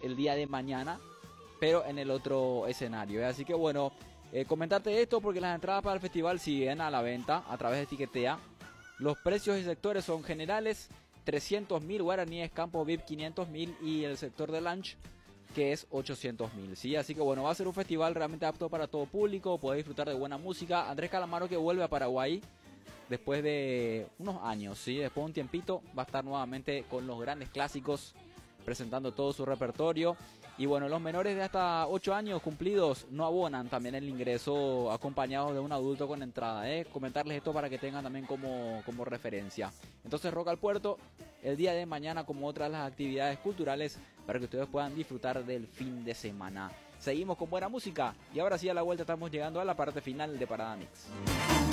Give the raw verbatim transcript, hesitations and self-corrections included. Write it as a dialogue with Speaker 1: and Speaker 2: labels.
Speaker 1: el día de mañana, pero en el otro escenario, ¿eh? Así que bueno, eh, comentarte esto porque las entradas para el festival siguen a la venta a través de Tiquetea. Los precios y sectores son generales, trescientos mil guaraníes, campo V I P quinientos mil y el sector de lunch, que es ochocientos mil, ¿sí? Así que bueno, va a ser un festival realmente apto para todo público, podés disfrutar de buena música. Andrés Calamaro, que vuelve a Paraguay después de unos años, ¿sí? Después de un tiempito va a estar nuevamente con los grandes clásicos, presentando todo su repertorio. Y bueno, los menores de hasta ocho años cumplidos no abonan también el ingreso acompañados de un adulto con entrada, ¿eh? Comentarles esto para que tengan también como, como referencia. Entonces, Rock al Puerto, el día de mañana, como otras las actividades culturales, para que ustedes puedan disfrutar del fin de semana. Seguimos con buena música y ahora sí, a la vuelta estamos llegando a la parte final de Parada Mix.